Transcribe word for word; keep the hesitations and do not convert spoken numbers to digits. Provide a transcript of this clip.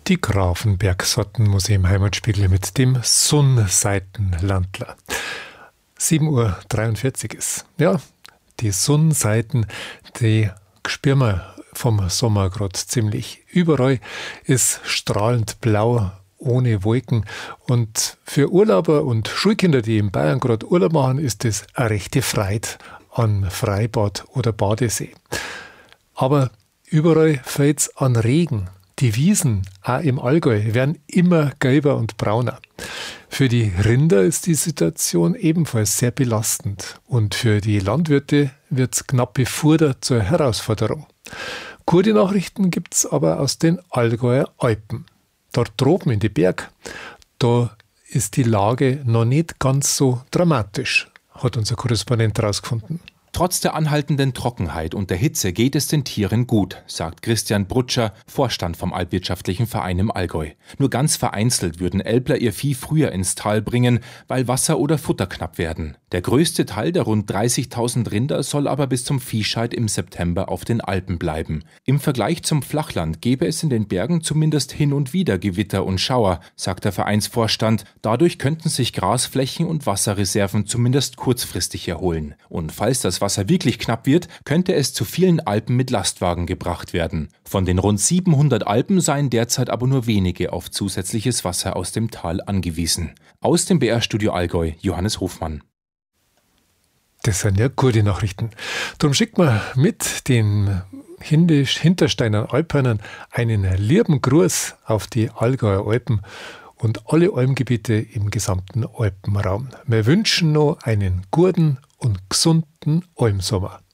Die Grafenberg-Sortenmuseum Heimatspiegel mit dem Sonnseitenlandler. sieben Uhr dreiundvierzig ist. Ja, die Sonnenseiten, die spüren wir vom Sommer gerade ziemlich. Überall ist strahlend blau, ohne Wolken. Und für Urlauber und Schulkinder, die in Bayern gerade Urlaub machen, ist das eine rechte Freude an Freibad oder Badesee. Aber überall fällt es an Regen. Die Wiesen, auch im Allgäu, werden immer gelber und brauner. Für die Rinder ist die Situation ebenfalls sehr belastend. Und für die Landwirte wird knappe Futter zur Herausforderung. Gute Nachrichten gibt es aber aus den Allgäuer Alpen. Dort droben in die Berg, da ist die Lage noch nicht ganz so dramatisch, hat unser Korrespondent herausgefunden. Trotz der anhaltenden Trockenheit und der Hitze geht es den Tieren gut, sagt Christian Brutscher, Vorstand vom Alpwirtschaftlichen Verein im Allgäu. Nur ganz vereinzelt würden Älpler ihr Vieh früher ins Tal bringen, weil Wasser oder Futter knapp werden. Der größte Teil der rund dreißigtausend Rinder soll aber bis zum Viehscheid im September auf den Alpen bleiben. Im Vergleich zum Flachland gäbe es in den Bergen zumindest hin und wieder Gewitter und Schauer, sagt der Vereinsvorstand. Dadurch könnten sich Grasflächen und Wasserreserven zumindest kurzfristig erholen. Und falls das Wasser wirklich knapp wird, könnte es zu vielen Alpen mit Lastwagen gebracht werden. Von den rund siebenhundert Alpen seien derzeit aber nur wenige auf zusätzliches Wasser aus dem Tal angewiesen. Aus dem B R-Studio Allgäu, Johannes Hofmann. Das sind ja gute Nachrichten. Darum schickt man mit den Hintersteiner Alpernern einen lieben Gruß auf die Allgäuer Alpen und alle Almgebiete im gesamten Alpenraum. Wir wünschen noch einen guten und gesunden Almsommer.